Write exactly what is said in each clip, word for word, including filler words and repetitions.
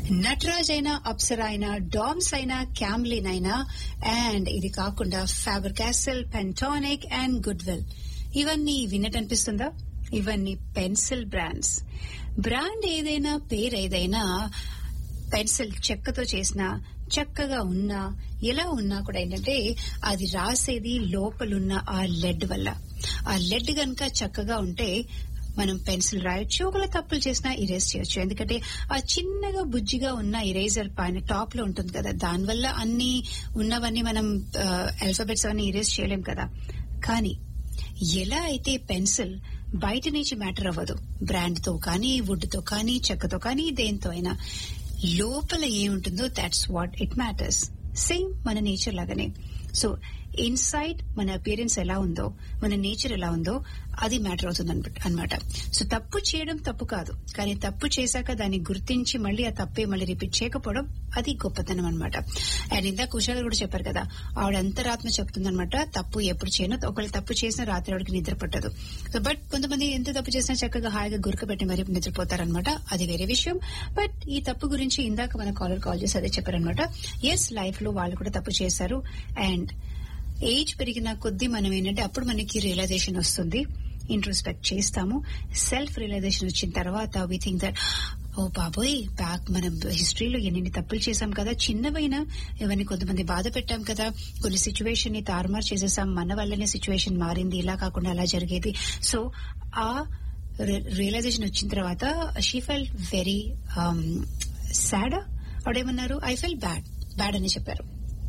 నటరాజ్ అయినా, అప్సరా అయినా, డామ్స్ అయినా, క్యామ్లిన్ అయినా, అండ్ ఇది కాకుండా Faber castle, పెంటానిక్ and good will, ఇవన్నీ విన్నటనిపిస్తుందా? ఇవన్నీ పెన్సిల్ బ్రాండ్స్. బ్రాండ్ ఏదైనా, పేరు ఏదైనా, పెన్సిల్ చెక్కతో చేసిన చక్కగా ఉన్నా, ఎలా ఉన్నా కూడా ఏంటంటే అది రాసేది లోపలున్న ఆ లెడ్ వల్ల. ఆ లెడ్ గనక చక్కగా ఉంటే మనం పెన్సిల్ రాయొచ్చు, ఒకవేళ తప్పులు చేసినా ఇరేజ్ చేయొచ్చు. ఎందుకంటే ఆ చిన్నగా బుజ్జిగా ఉన్న ఇరేజర్ పైన టాప్ లో ఉంటుంది కదా, దానివల్ల అన్ని ఉన్నవన్నీ మనం ఆల్ఫాబెట్స్ అవన్నీ ఇరేజ్ చేయలేం కదా. కానీ ఎలా అయితే పెన్సిల్ బయట నుంచి మ్యాటర్ అవ్వదు, బ్రాండ్ తో కానీ, వుడ్ తో కానీ, చెక్కతో కానీ, దేంతో అయినా లోపల ఏముంటుందో that's what it matters. Same మన నేచర్ లాగానే. సో ఇన్సైడ్ మన అపియరెన్స్ ఎలా ఉందో, మన నేచర్ ఎలా ఉందో అది మ్యాటర్ అవుతుంది అనమాట. సో తప్పు చేయడం తప్పు కాదు, కానీ తప్పు చేశాక దాన్ని గుర్తించి మళ్ళీ ఆ తప్పే మళ్ళీ రిపీట్ చేయకపోవడం అది గొప్పతనం అనమాట. అండ్ ఇందాక కుషాల్ కూడా చెప్పారు కదా, ఆవిడ అంతరాత్మ చెప్తుందనమాట, తప్పు ఎప్పుడు చేయను, ఒకవేళ తప్పు చేసినా రాత్రి ఆవిడకి నిద్ర పట్టదు. బట్ కొంతమంది ఎంత తప్పు చేసినా చక్కగా హాయిగా గురకబెట్టి మరీ నిద్రపోతారనమాట, అది వేరే విషయం. బట్ ఈ తప్పు గురించి ఇందాక మన కాలర్ కాల్ చేసి అదే చెప్పారనమాట. ఎస్, లైఫ్ లో వాళ్ళు కూడా తప్పు చేశారు. అండ్ ఏజ్ పెరిగిన కొద్దీ మనం ఏంటంటే అప్పుడు మనకి రియలైజేషన్ వస్తుంది, ఇంట్రోస్పెక్ట్ చేస్తాము. సెల్ఫ్ రియలైజేషన్ వచ్చిన తర్వాత వి థింక్ దట్ ఓ బాబోయ్, బ్యాక్ మనం హిస్టరీలో ఎన్ని తప్పులు చేశాం కదా, చిన్నవైనా ఇవన్నీ కొంతమంది బాధ పెట్టాం కదా, కొన్ని సిచ్యువేషన్ ని తారుమారు చేసేసాం, మన వల్లనే సిచ్యువేషన్ మారింది, ఇలా కాకుండా అలా జరిగేది. సో ఆ రియలైజేషన్ వచ్చిన తర్వాత she full very sad. ఆవిడేమన్నారు, I full bad bad అని చెప్పారు.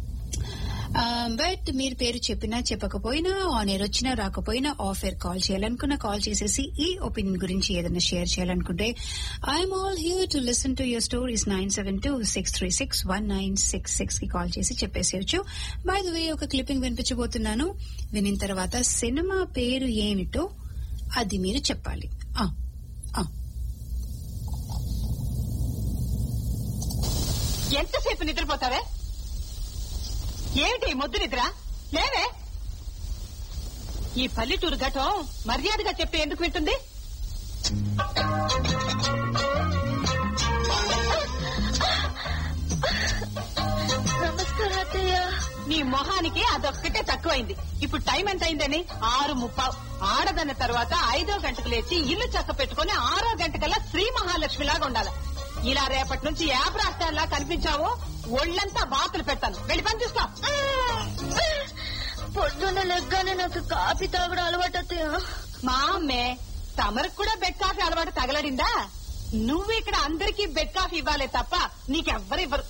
బట్ మీరు పేరు చెప్పినా చెప్పకపోయినా, ఆన్ ఎయిర్ వచ్చినా రాకపోయినా, ఆఫ్ ఎయిర్ కాల్ చేయాలనుకున్నా కాల్ చేసేసి ఈ ఒపీనియన్ గురించి ఏదైనా షేర్ చేయాలనుకుంటే I'm all here to listen to your stories. Nine seven two six three six one nine six six కి కాల్ చేసి చెప్పేసేయచ్చు. బై ద వే, ఒక క్లిప్పింగ్ వినిపించబోతున్నాను. వినిన తర్వాత సినిమా పేరు ఏమిటో అది మీరు చెప్పాలి. ఎంతసేపు నిద్రపోతావే? ఏమిటి మొద్దు నిద్ర? లేవే. ఈ పల్లెటూరు ఘటం మర్యాదగా చెప్పి ఎందుకు వింటుంది? నమస్కారం అత్తయ్య. నీ మొహానికి అదొక్కటే తక్కువైంది. ఇప్పుడు టైం ఎంత అయిందని? ఆరు ముప్పావు. ఆడదన్న తర్వాత ఐదో గంటకు లేచి ఇల్లు చక్క పెట్టుకుని ఆరో గంటకల్లా శ్రీ మహాలక్ష్మిలాగా ఉండాలి. ఇలా రేపటి నుంచి యాప్ రాష్ట్రాల్లా కనిపించావు, ఒళ్ళంతా బాతులు పెడతాను. వెళ్ళి పని చూస్తా. పొద్దున్న లెగ్గానే నాకు కాఫీ తాగడం అలవాటు అత్తయ్య. మా అమ్మే తమరికి కూడా బెడ్ కాఫీ అలవాటు తగలడిందా? నువ్వు ఇక్కడ అందరికీ బెడ్ కాఫీ ఇవ్వాలే తప్ప నీకెవ్వరు ఇవ్వరు.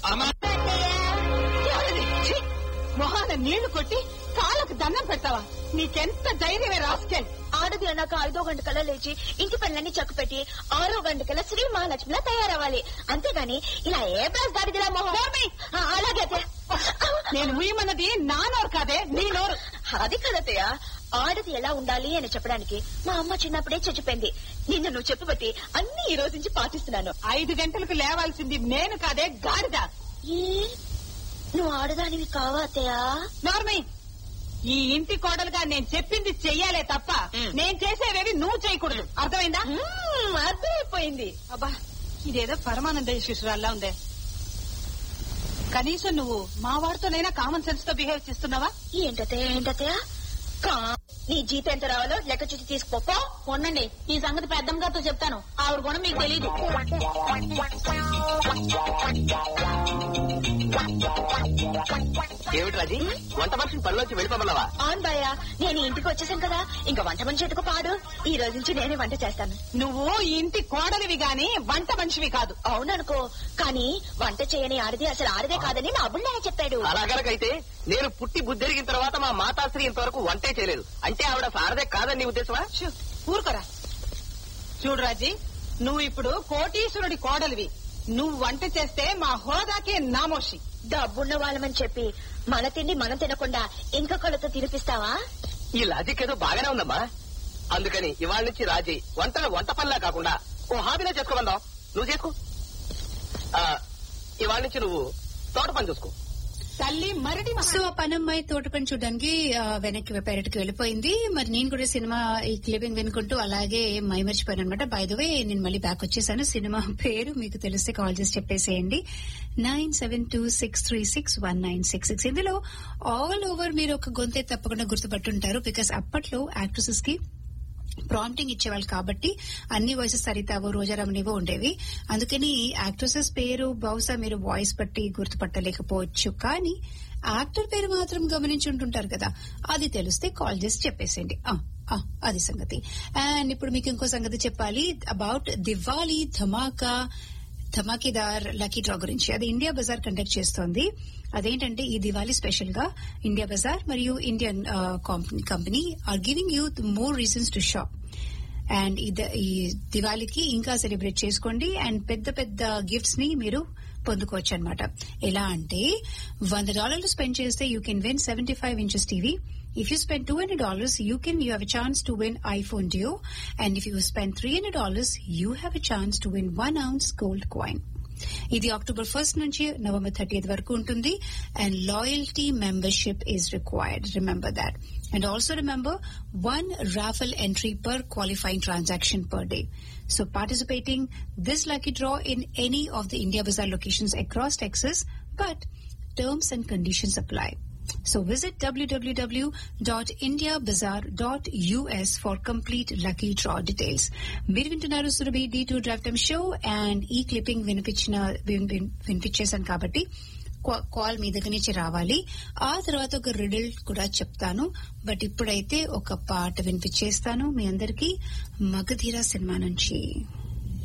మొహాన నీళ్లు కొట్టి కాళ్ళకు దండం పెడతావా? నీకెంత ధైర్యమే రాస్కెల్. ఆడది అన్నాక ఐదో గంటకల్లా లేచి ఇంటి పనులన్నీ చక్కపెట్టి ఆరో గంటకల్లా శ్రీ మహాలక్ష్మిలా తయారవ్వాలి. అంతేగాని ఇలా ఏ బ్రాస్ దాడిదిలా మొహం. అలాగే నేను ముయ్యమన్నది నా నోరు కాదే, నీ నోరు. అది కదతయ్య, ఆడది ఎలా ఉండాలి అని చెప్పడానికి మా అమ్మ చిన్నప్పుడే చచ్చిపోయింది. నిన్ను నువ్వు చెప్పబట్టి అన్ని ఈ రోజు నుంచి పాటిస్తున్నాను. ఐదు గంటలకు లేవాల్సింది నేను కాదే, గాడిద. నువ్వు ఆడదానివి కావా అత్తయ్య? నార్మీ, ఈ ఇంటి కోడలుగా నేను చెప్పింది చెయ్యాలే తప్ప నేను చేసేవేవి నువ్వు చేయకూడదు. అర్థమైందా? అర్థమైపోయింది. అబ్బా, ఇదేదో పరమానంద శిశురాల్లా ఉందే. కనీసం నువ్వు మా వాడితోనైనా కామన్ సెన్స్ తో బిహేవ్ చేస్తున్నావా? ఏంటత్తయ్య ఏంటత్తయ్య? నీ జీతం ఎంత రావాలో లెక్క చూసి తీసుకుపో. ఉండండి, ఈ సంగతి పెద్దమ్మగారితో చెప్తాను. ఆవిడ గుణం మీకు తెలీదు. ఏమిటి రాజీ, వంట మనిషిని పనిలోంచి వెళ్ళిపోమన్నావా? అవును భయ్య, నేను ఇంటికి వచ్చేసాను కదా, ఇంకా వంట మనిషి ఎటుకు పాడు. ఈ రోజు నుంచి నేనే వంట చేస్తాను. నువ్వు ఇంటి కోడలివి గాని వంట మనిషివి కాదు. అవుననుకో, కానీ వంట చేయని ఆడది అసలు ఆడదే కాదని నా అబ్బుళ్ళనే చెప్పాడు. అలాగనకైతే నేను పుట్టి బుద్ధిరిగిన తర్వాత మా మాతాశ్రీ ఇంతవరకు వంటే చేయలేదు అంటే ఆవిడ ఆడదే కాదని నీ ఉద్దేశమా? ఊరుకోరా. చూడు రాజీ, నువ్వు ఇప్పుడు కోటీశ్వరుడి కోడలివి. నువ్వు వంట చేస్తే మా హోదాకే నామోషి. డబ్బున్న వాళ్ళమని చెప్పి మన తిండి మనం తినకుండా ఇంకొకళ్ళతో తినిపిస్తావా? ఈ లాజిక్ ఏదో బాగానే ఉందమ్మా. అందుకని ఇవాళ నుంచి రాజీ వంటను వంట పనిలా కాకుండా ఓ హాబీలో చేసుకోమందాం. నువ్వు చేసుకో. ఇవాళ నుంచి నువ్వు తోట పని చూసుకో. తల్లి మరటి మహా- సో ఆ పనమ్మాయి తోట పని చూడడానికి ఆ, వెనక్కి పెరటికి వెళ్ళిపోయింది. మరి నేను కూడా సినిమా ఈ క్లిపింగ్ వినుకుంటూ అలాగే మైమర్చిపోయాను అనమాట. బై ద వే నేను మళ్ళీ బ్యాక్ వచ్చేసాను. సినిమా పేరు మీకు తెలిస్తే కాల్ చేసి చెప్పేసేయండి. Nine seven two six three six one nine six six ఇందులో ఆల్ ఓవర్ మీరు ఒక గొంతే తప్పకుండా గుర్తుపట్టుంటారు. బికాస్ అప్పట్లో యాక్ట్రెసెస్ కి ప్రాంప్టింగ్ ఇచ్చేవాళ్ళు కాబట్టి అన్ని వాయిసెస్ సరితావో రోజారామనివో ఉండేవి. అందుకని యాక్ట్రెసెస్ పేరు బహుశా మీరు వాయిస్ బట్టి గుర్తుపట్టలేకపోవచ్చు, కానీ యాక్టర్ పేరు మాత్రం గమనించి ఉంటుంటారు కదా, అది తెలిస్తే కాల్ చేసి చెప్పేసేయండి. ఆ, ఆ, అది సంగతి. అండ్ ఇప్పుడు మీకు ఇంకో సంగతి చెప్పాలి about Diwali Dhamaka ధమాకేదార్ lucky draw గురించి. అది ఇండియా బజార్ కండక్ట్ చేస్తోంది. అదేంటంటే ఈ దివాళీ స్పెషల్ గా ఇండియా బజార్ మరియు Indian company are giving you more reasons to shop. And ఈ దివాళీకి ఇంకా సెలబ్రేట్ చేసుకోండి అండ్ పెద్ద పెద్ద గిఫ్ట్స్ ని మీరు పొందుకోవచ్చు అనమాట. ఎలా అంటే వంద డాలర్లు స్పెండ్ చేస్తే you can win seventy five inches TV. If you spend two hundred dollars, you can you have a chance to win iPhone Duo, and if you spend three hundred dollars, you have a chance to win one ounce gold coin. ఇది October first నుంచి November thirtieth వరకు ఉంటుంది. And loyalty membership is required, remember that. And also remember one Rafale entry per qualifying transaction per day. So participating this lucky draw in any of the India Bazaar locations across Texas, but terms and conditions apply. So visit w w w dot india bazaar dot u s for complete lucky draw details. మీరు వింటున్నారు Surabhi D two drive time show and ఈ clipping వినిపించిన వినిపించేశాను కాబట్టి call me దగ్గర నుంచి రావాలి. ఆ తర్వాత ఒక రిడిల్ కూడా చెప్తాను. బట్ ఇప్పుడైతే ఒక పాట వినిపించేస్తాను మీ అందరికీ మగధీర సినిమా నుంచి.